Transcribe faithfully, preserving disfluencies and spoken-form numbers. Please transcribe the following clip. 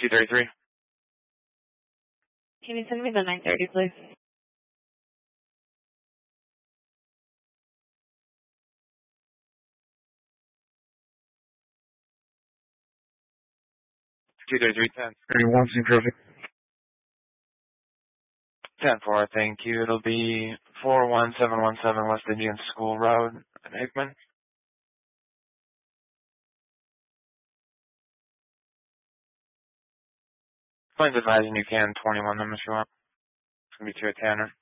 two thirty-three. Can you send me the nine thirty, please? two thirty-three, ten. thirty-one, New Jersey. ten four, thank you. It'll be four one seven one seven West Indian School Road in Hickman. Plane's advising you can twenty-one them if you want. It's going to be to a Tanner.